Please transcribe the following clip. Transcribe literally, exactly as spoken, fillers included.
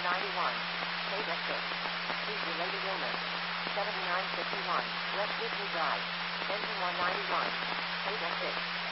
ninety-one. Paid at six. Heat-related illness. seventy-nine fifty-one. West Whitney Drive. Engine one ninety-one. Paid at six.